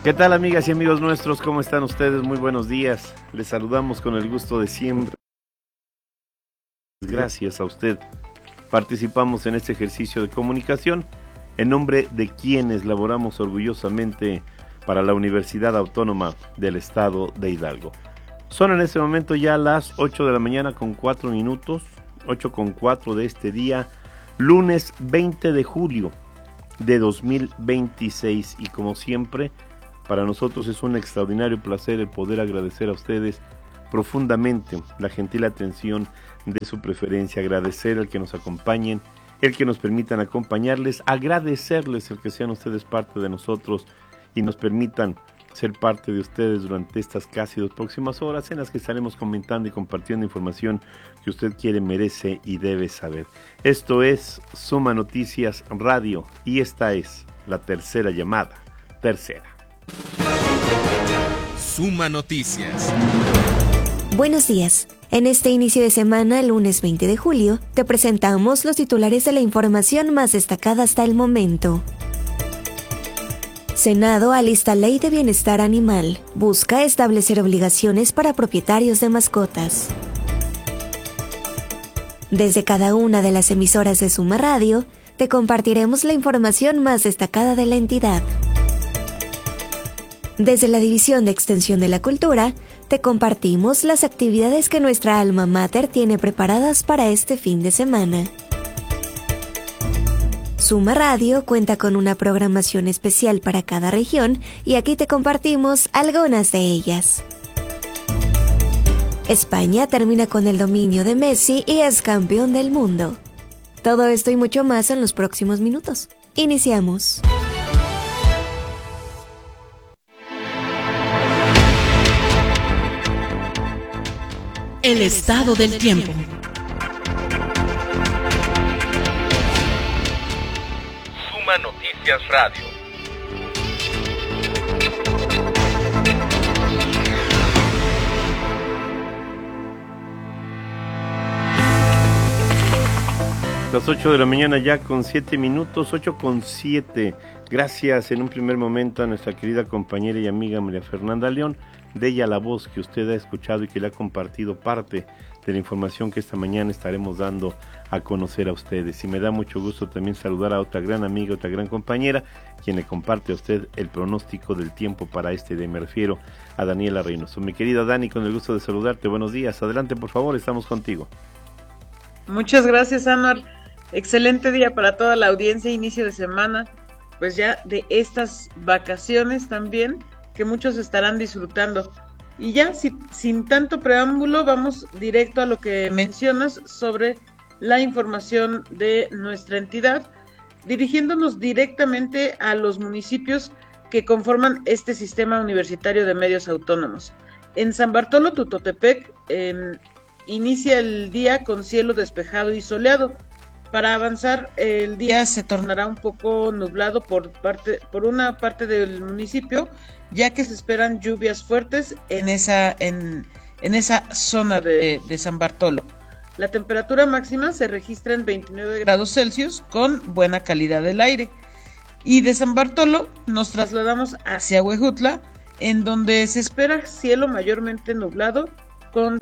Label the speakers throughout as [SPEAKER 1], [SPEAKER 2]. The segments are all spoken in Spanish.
[SPEAKER 1] ¿Qué tal, amigas y amigos nuestros? ¿Cómo están ustedes? Muy buenos días. Les saludamos con el gusto de siempre. Gracias a usted. Participamos en este ejercicio de comunicación en nombre de quienes laboramos orgullosamente para la Universidad Autónoma del Estado de Hidalgo. Son en este momento ya las 8 de la mañana con 4 minutos, 8:04 de este día, lunes 20 de julio de 2026. Y como siempre, para nosotros es un extraordinario placer el poder agradecer a ustedes profundamente la gentil atención de su preferencia, agradecer el que nos acompañen, el que nos permitan acompañarles, agradecerles el que sean ustedes parte de nosotros y nos permitan ser parte de ustedes durante estas casi 2 próximas horas en las que estaremos comentando y compartiendo información que usted quiere, merece y debe saber. Esto es Suma Noticias Radio y esta es la tercera llamada, tercera.
[SPEAKER 2] Suma Noticias.
[SPEAKER 3] Buenos días. En este inicio de semana, lunes 20 de julio, te presentamos los titulares de la información más destacada hasta el momento. Senado alista ley de bienestar animal. Busca establecer obligaciones para propietarios de mascotas. Desde cada una de las emisoras de Suma Radio, te compartiremos la información más destacada de la entidad. Desde la División de Extensión de la Cultura, te compartimos las actividades que nuestra alma mater tiene preparadas para este fin de semana. Suma Radio cuenta con una programación especial para cada región y aquí te compartimos algunas de ellas. España termina con el dominio de Messi y es campeón del mundo. Todo esto y mucho más en los próximos minutos. Iniciamos.
[SPEAKER 4] El estado del tiempo.
[SPEAKER 2] Suma Noticias Radio.
[SPEAKER 1] Las 8 de la mañana ya con 7 minutos, 8:07. Gracias en un primer momento a nuestra querida compañera y amiga María Fernanda León, de ella la voz que usted ha escuchado y que le ha compartido parte de la información que esta mañana estaremos dando a conocer a ustedes. Y me da mucho gusto también saludar a otra gran amiga, otra gran compañera, quien le comparte a usted el pronóstico del tiempo para este día. Me refiero a Daniela Reynoso. Mi querida Dani, con el gusto de saludarte. Buenos días. Adelante, por favor, estamos contigo.
[SPEAKER 5] Muchas gracias, Anuar. Excelente día para toda la audiencia, inicio de semana, pues ya de estas vacaciones también, que muchos estarán disfrutando. Y ya, sin tanto preámbulo, vamos directo a lo que mencionas sobre la información de nuestra entidad, dirigiéndonos directamente a los municipios que conforman este sistema universitario de medios autónomos. En San Bartolo Tutotepec inicia el día con cielo despejado y soleado. Para avanzar, el día se tornará un poco nublado por una parte del municipio, ya que se esperan lluvias fuertes en esa zona de San Bartolo. La temperatura máxima se registra en 29 grados Celsius con buena calidad del aire. Y de San Bartolo nos trasladamos hacia Huejutla, en donde se espera cielo mayormente nublado con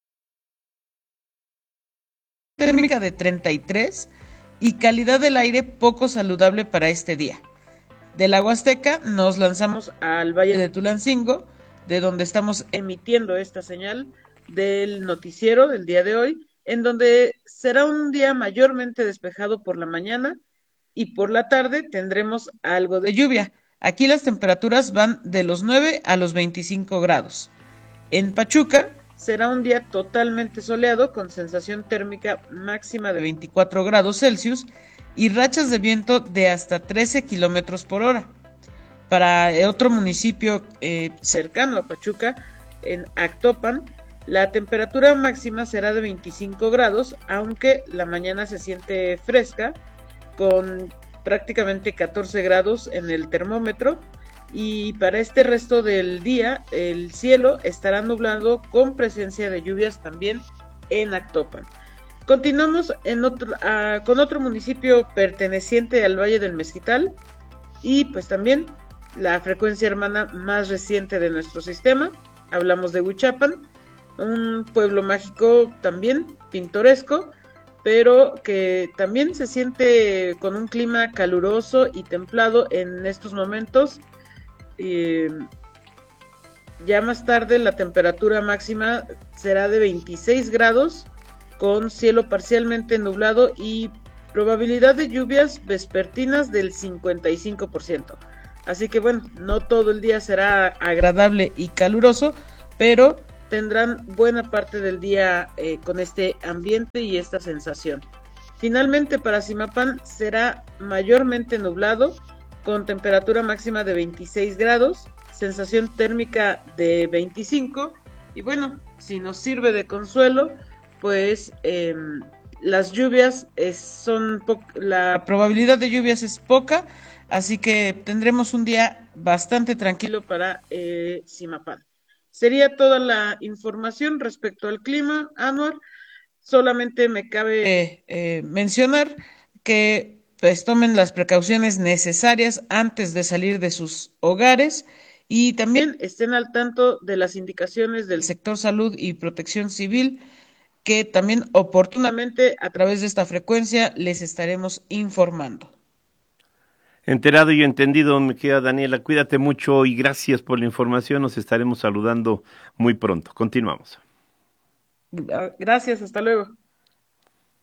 [SPEAKER 5] térmica de 33 y calidad del aire poco saludable para este día. De la Huasteca nos lanzamos al Valle de Tulancingo, de donde estamos emitiendo esta señal del noticiero del día de hoy, en donde será un día mayormente despejado por la mañana y por la tarde tendremos algo de lluvia. Aquí las temperaturas van de los 9 a los 25 grados. En Pachuca será un día totalmente soleado con sensación térmica máxima de 24 grados Celsius y rachas de viento de hasta 13 kilómetros por hora. Para otro municipio cercano a Pachuca, en Actopan, la temperatura máxima será de 25 grados, aunque la mañana se siente fresca, con prácticamente 14 grados en el termómetro. Y para este resto del día, el cielo estará nublado con presencia de lluvias también en Actopan. Continuamos con otro municipio perteneciente al Valle del Mezquital y pues también la frecuencia hermana más reciente de nuestro sistema. Hablamos de Huichapan, un pueblo mágico también pintoresco, pero que también se siente con un clima caluroso y templado en estos momentos. Ya más tarde la temperatura máxima será de 26 grados, con cielo parcialmente nublado y probabilidad de lluvias vespertinas del 55%. Así que bueno, no todo el día será agradable y caluroso, pero tendrán buena parte del día con este ambiente y esta sensación. Finalmente para Zimapán será mayormente nublado, con temperatura máxima de 26 grados, sensación térmica de 25, y bueno, si nos sirve de consuelo, pues las lluvias la probabilidad de lluvias es poca, así que tendremos un día bastante tranquilo para Zimapán. Sería toda la información respecto al clima, Anwar. Solamente me cabe mencionar que pues tomen las precauciones necesarias antes de salir de sus hogares y también estén al tanto de las indicaciones del sector salud y protección civil, que también oportunamente a través de esta frecuencia les estaremos informando.
[SPEAKER 1] Enterado y entendido, me queda Daniela. Cuídate mucho y gracias por la información. Nos estaremos saludando muy pronto. Continuamos.
[SPEAKER 5] Gracias, hasta luego.